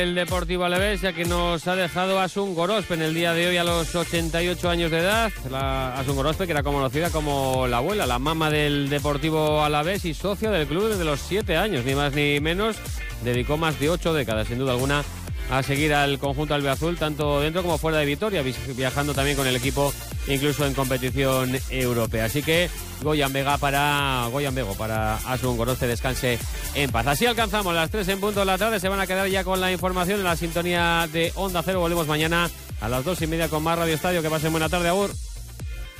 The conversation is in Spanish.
El Deportivo Alavés, ya que nos ha dejado Asun Gorospe en el día de hoy a los 88 años de edad. Asun Gorospe, que era conocida como la abuela, la mama del Deportivo Alavés y socia del club desde los 7 años, ni más ni menos. Dedicó más de 8 décadas, sin duda alguna, a seguir al conjunto albiazul, tanto dentro como fuera de Vitoria, viajando también con el equipo, incluso en competición europea. Así que Goyan Bego para Asun Gorospe, descanse en paz. Así alcanzamos las 3 en punto de la tarde. Se van a quedar ya con la información en la sintonía de Onda Cero. Volvemos mañana a las 2:30 con más Radio Estadio. Que pasen buena tarde, agur.